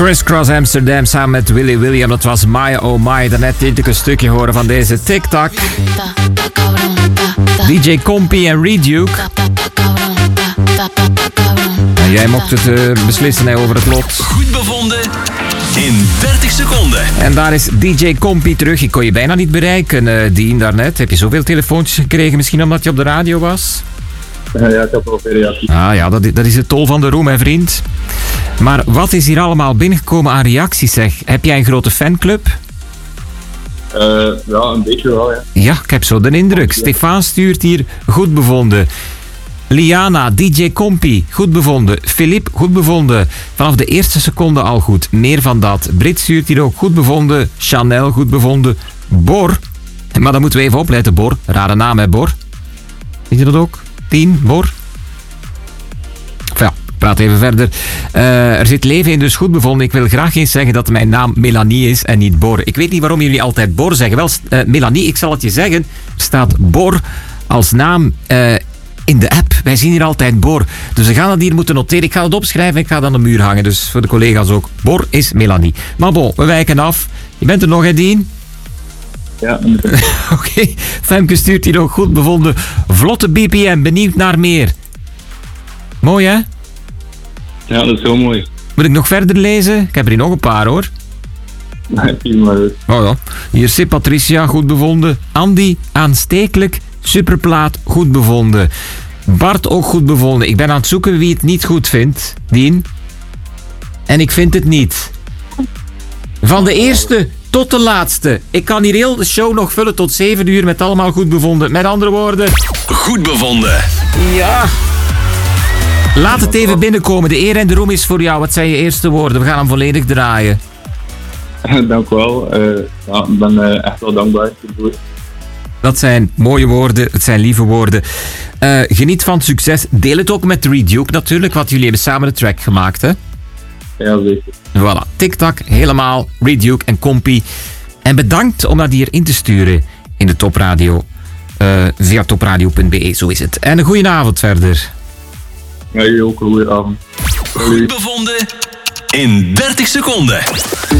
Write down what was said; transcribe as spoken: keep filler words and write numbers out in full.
Crisscross Amsterdam samen met Willy William. Dat was My Oh My. Daarnet liet ik een stukje horen van deze TikTok. D J Compy en Reduke. En jij mocht het uh, beslissen hè, over het lot. Goed bevonden in dertig seconden. En daar is D J Compy terug. Ik kon je bijna niet bereiken, uh, Dien, daarnet. Heb je zoveel telefoontjes gekregen, misschien omdat je op de radio was? Ja, ik heb wel veel reacties. Ah ja, dat, dat is het tol van de roem, hè, vriend. Maar wat is hier allemaal binnengekomen aan reacties, zeg? Heb jij een grote fanclub? Uh, ja, een beetje wel, ja. Ja, ik heb zo de indruk. Stefan stuurt hier, goed bevonden. Liana, D J Compy, goed bevonden. Philippe, goed bevonden. Vanaf de eerste seconde al goed. Meer van dat. Brit stuurt hier ook, goed bevonden. Chanel, goed bevonden. Bor. Maar dan moeten we even opletten, Bor. Rare naam, hè, Bor? Weet je dat ook? Tien, Bor? Enfin, ja, praat even verder. Uh, er zit leven in, dus goed bevonden. Ik wil graag eens zeggen dat mijn naam Melanie is en niet Bor. Ik weet niet waarom jullie altijd Bor zeggen. Wel, uh, Melanie, ik zal het je zeggen. Er staat Bor als naam uh, in de app. Wij zien hier altijd Bor. Dus we gaan dat hier moeten noteren. Ik ga het opschrijven en ik ga het aan de muur hangen. Dus voor de collega's ook. Bor is Melanie. Maar bon, we wijken af. Je bent er nog, hè, Dien? Ja. Oké. Okay. Femke stuurt hier ook, goed bevonden. Vlotte B P M, benieuwd naar meer. Mooi, hè? Ja, dat is heel mooi. Moet ik nog verder lezen? Ik heb er hier nog een paar, hoor. Nee, maar goed. Oh ja. Hier zit Patricia, goed bevonden. Andy, aanstekelijk. Superplaat, goed bevonden. Bart, ook goed bevonden. Ik ben aan het zoeken wie het niet goed vindt. Dien. En ik vind het niet. Van de eerste tot de laatste. Ik kan hier heel de show nog vullen tot zeven uur met allemaal goed bevonden. Met andere woorden... Goed bevonden. Ja. Laat het even binnenkomen. De eer en de roem is voor jou. Wat zijn je eerste woorden? We gaan hem volledig draaien. Dank u wel. Uh, ja, ik ben uh, echt wel dankbaar hiervoor. Dat zijn mooie woorden. Het zijn lieve woorden. Uh, geniet van het succes. Deel het ook met Reduke natuurlijk, want jullie hebben samen de track gemaakt, hè? Ja, zeker. Voilà. TikTok, helemaal. Reduke en Compy. En bedankt om dat hier in te sturen in de Topradio. Uh, via topradio punt b e, zo is het. En een goeie avond verder. Ja, jullie ook een goeie avond. Goed bevonden in dertig seconden.